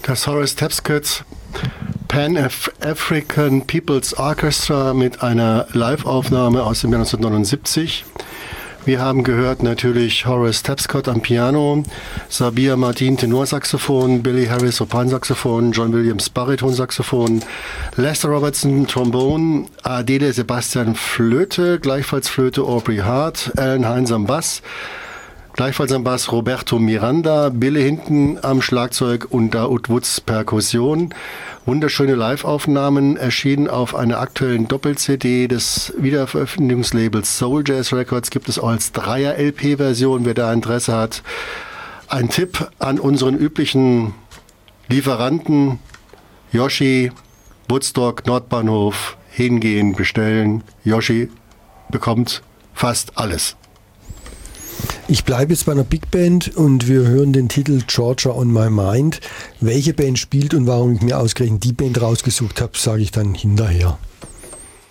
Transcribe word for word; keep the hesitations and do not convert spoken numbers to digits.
Das Horace Tapscott Pan-African People's Orchestra mit einer Live-Aufnahme aus dem Jahr neunzehnhundertneunundsiebzig. Wir haben gehört natürlich Horace Tapscott am Piano, Sabir Martin Tenorsaxophon, Billy Harris Sopransaxophon, John Williams Baritonsaxophon, Lester Robertson Trombone, Adele Sebastian Flöte, gleichfalls Flöte Aubrey Hart, Alan Hines am Bass, gleichfalls am Bass Roberto Miranda, Billy hinten am Schlagzeug und Daoud Woods Perkussion. Wunderschöne Live-Aufnahmen, erschienen auf einer aktuellen Doppel-C D des Wiederveröffentlichungslabels Soul Jazz Records, gibt es auch als Dreier-L P-Version, wer da Interesse hat. Ein Tipp an unseren üblichen Lieferanten, Yoshi, Woodstock, Nordbahnhof, hingehen, bestellen. Yoshi bekommt fast alles. Ich bleibe jetzt bei einer Big Band und wir hören den Titel Georgia on My Mind. Welche Band spielt und warum ich mir ausgerechnet die Band rausgesucht habe, sage ich dann hinterher.